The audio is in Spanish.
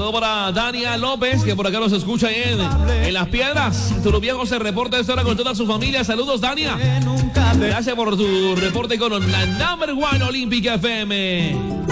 Saludo para Dania López, que por acá nos escucha en Las Piedras. Turubiago se reporta a esta hora con toda su familia. Saludos, Dania. Gracias por tu reporte con la Number One Olímpica FM.